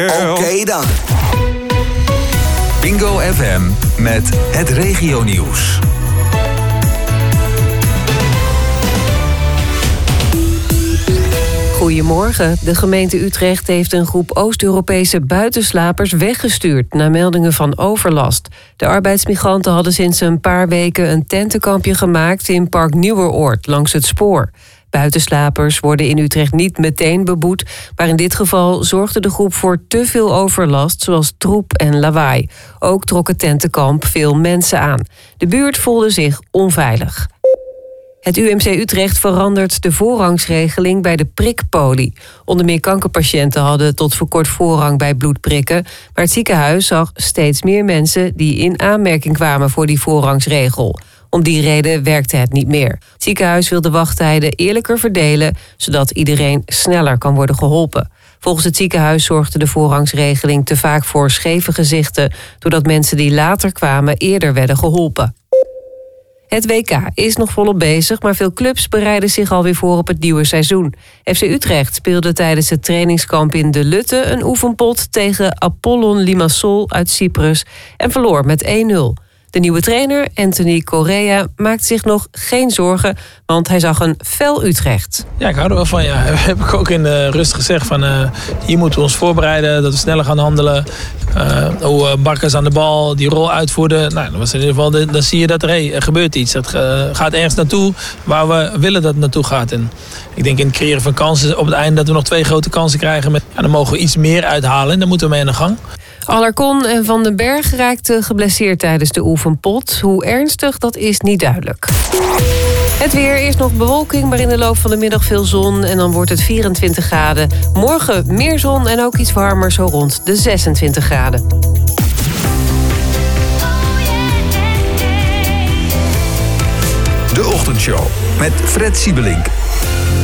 Oké dan. Bingo FM met het regionieuws. Goedemorgen. De gemeente Utrecht heeft een groep Oost-Europese buitenslapers weggestuurd na meldingen van overlast. De arbeidsmigranten hadden sinds een paar weken een tentenkampje gemaakt in Park Nieuweroord langs het spoor. Buitenslapers worden in Utrecht niet meteen beboet, maar in dit geval zorgde de groep voor te veel overlast, zoals troep en lawaai. Ook trok het tentenkamp veel mensen aan. De buurt voelde zich onveilig. Het UMC Utrecht verandert de voorrangsregeling bij de prikpolie. Onder meer kankerpatiënten hadden tot voor kort voorrang bij bloedprikken, maar het ziekenhuis zag steeds meer mensen die in aanmerking kwamen voor die voorrangsregel. Om die reden werkte het niet meer. Het ziekenhuis wil de wachttijden eerlijker verdelen, zodat iedereen sneller kan worden geholpen. Volgens het ziekenhuis zorgde de voorrangsregeling te vaak voor scheve gezichten, doordat mensen die later kwamen eerder werden geholpen. Het WK is nog volop bezig, maar veel clubs bereiden zich alweer voor op het nieuwe seizoen. FC Utrecht speelde tijdens het trainingskamp in De Lutte een oefenpot tegen Apollon Limassol uit Cyprus en verloor met 1-0. De nieuwe trainer, Anthony Correa, maakt zich nog geen zorgen, want hij zag een fel Utrecht. Ja, ik hou er wel van. Ja. Dat heb ik ook in de rust gezegd. Hier moeten we ons voorbereiden, dat we sneller gaan handelen. Hoe Bakkers aan de bal die rol uitvoerde. Nou, in ieder geval, dan zie je dat er gebeurt iets. Dat gaat ergens naartoe waar we willen dat het naartoe gaat. En ik denk in het creëren van kansen op het einde dat we nog 2 grote kansen krijgen. Dan mogen we iets meer uithalen en dan moeten we mee aan de gang. Alarcon en Van den Berg raakten geblesseerd tijdens de oefenpot. Hoe ernstig, dat is niet duidelijk. Het weer, eerst nog bewolking, maar in de loop van de middag veel zon. En dan wordt het 24 graden. Morgen meer zon en ook iets warmer, zo rond de 26 graden. De Ochtendshow met Fred Siebelink.